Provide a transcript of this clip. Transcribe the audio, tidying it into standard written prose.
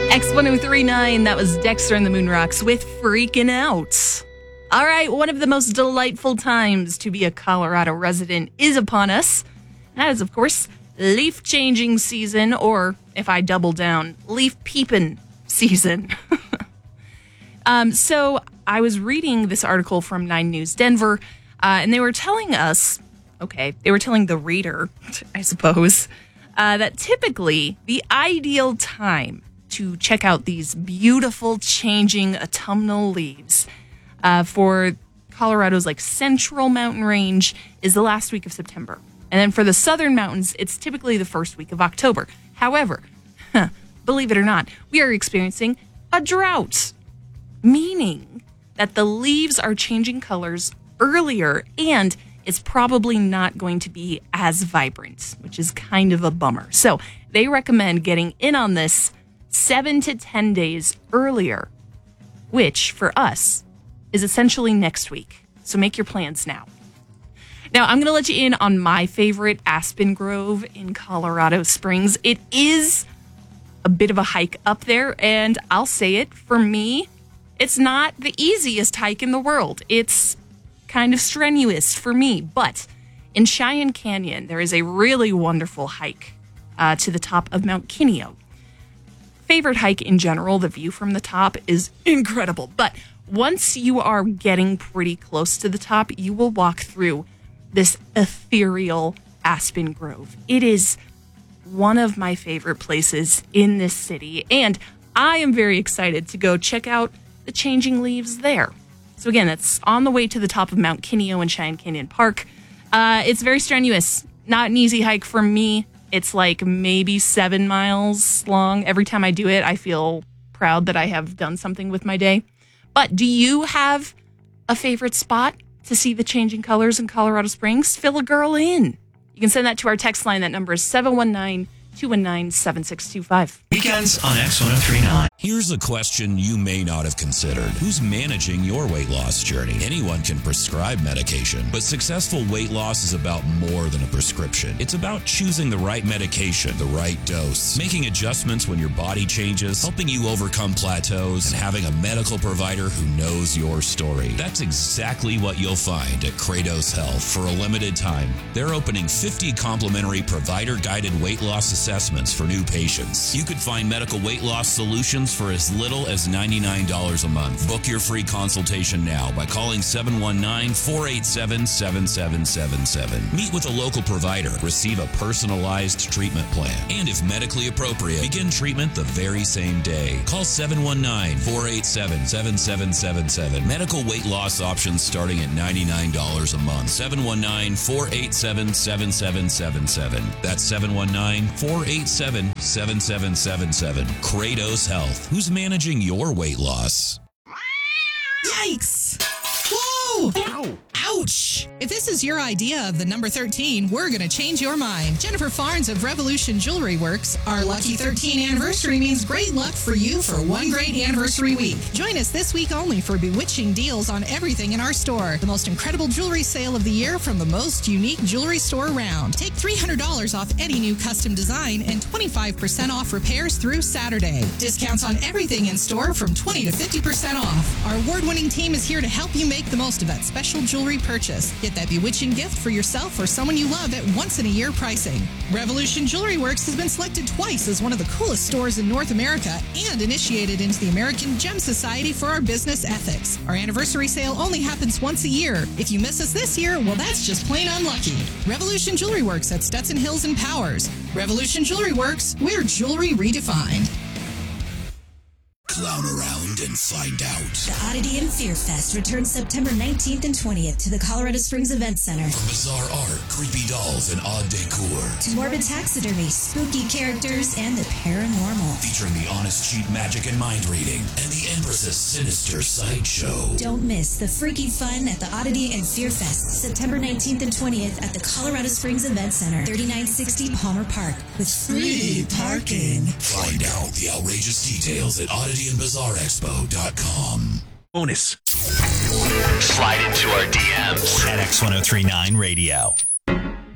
X1039, that was Dexter and the Moonrocks with Freaking Out. All right, one of the most delightful times to be a Colorado resident is upon us. That is, of course, leaf changing season, or if I double down, leaf peeping season. So I was reading this article from 9 News Denver, and they were telling us, they were telling the reader, I suppose, that typically the ideal time to check out these beautiful changing autumnal leaves for Colorado's central mountain range is the last week of September. And then for the southern mountains, it's typically the first week of October. However, believe it or not, we are experiencing a drought, meaning that the leaves are changing colors earlier and it's probably not going to be as vibrant, which is kind of a bummer. So they recommend getting in on this 7 to 10 days earlier, which for us is essentially next week. So make your plans now. Now, I'm going to let you in on my favorite aspen grove in Colorado Springs. It is a bit of a hike up there, and I'll say it, for me, it's not the easiest hike in the world. It's kind of strenuous for me, but in Cheyenne Canyon, there is a really wonderful hike to the top of Mount Kineo. Favorite hike in general, the view from the top is incredible, but once you are getting pretty close to the top, you will walk through this ethereal aspen grove. It is one of my favorite places in this city, and I am very excited to go check out the changing leaves there. So again, that's on the way to the top of Mount Kineo in Cheyenne Canyon Park. It's very strenuous, not an easy hike for me. It's maybe 7 miles long. Every time I do it, I feel proud that I have done something with my day. But do you have a favorite spot to see the changing colors in Colorado Springs? Fill a girl in. You can send that to our text line. That number is 719-219-7625. Weekends on X1039. Here's a question you may not have considered. Who's managing your weight loss journey? Anyone can prescribe medication, but successful weight loss is about more than a prescription. It's about choosing the right medication, the right dose, making adjustments when your body changes, helping you overcome plateaus, and having a medical provider who knows your story. That's exactly what you'll find at Kratos Health. For a limited time, they're opening 50 complimentary provider-guided weight loss assessments for new patients. You could find medical weight loss solutions for as little as $99 a month. Book your free consultation now by calling 719-487-7777. Meet with a local provider. Receive a personalized treatment plan. And if medically appropriate, begin treatment the very same day. Call 719-487-7777. Medical weight loss options starting at $99 a month. 719-487-7777. That's 719-487-7777. Kratos Health. Who's managing your weight loss? Yikes! Whoa! Ow! Ouch! If this is your idea of the number 13, we're going to change your mind. Jennifer Farnes of Revolution Jewelry Works. Our lucky 13 anniversary means great luck for you for one great anniversary week. Join us this week only for bewitching deals on everything in our store. The most incredible jewelry sale of the year from the most unique jewelry store around. Take $300 off any new custom design and 25% off repairs through Saturday. Discounts on everything in store from 20 to 50% off. Our award-winning team is here to help you make the most of that special jewelry purchase. Get that bewitching gift for yourself or someone you love at once-in-a-year pricing. Revolution Jewelry Works has been selected twice as one of the coolest stores in North America and initiated into the American Gem Society for our business ethics. Our anniversary sale only happens once a year. If you miss us this year, well, that's just plain unlucky. Revolution Jewelry Works at Stetson Hills and Powers. Revolution Jewelry Works, we're jewelry redefined. Clown around and find out. The Oddity and Fear Fest returns September 19th and 20th to the Colorado Springs Event Center. From bizarre art, creepy dolls, and odd decor, to morbid taxidermy, spooky characters, and the paranormal. Featuring the honest cheap magic and mind reading, and the Empress's sinister sideshow. Don't miss the freaky fun at the Oddity and Fear Fest, September 19th and 20th at the Colorado Springs Event Center, 3960 Palmer Park, with free parking. Find out the outrageous details at oddityandbizarreexpo.com. Bonus. Slide into our DMs at X1039 Radio.